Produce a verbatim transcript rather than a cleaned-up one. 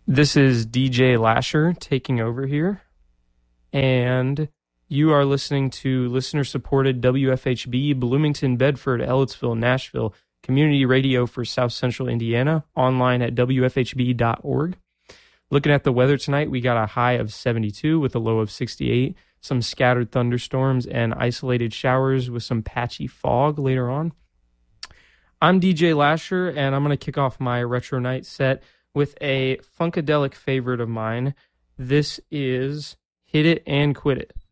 This is D J Lasher taking over here, and you are listening to listener-supported W F H B, Bloomington, Bedford, Ellettsville, Nashville, community radio for South Central Indiana, online at W F H B dot org. Looking at the weather tonight, we got a high of seventy-two with a low of sixty-eight, some scattered thunderstorms and isolated showers with some patchy fog later on. I'm D J Lasher, and I'm going to kick off my Retro Night set with a funkadelic favorite of mine. This is Hit It and Quit It.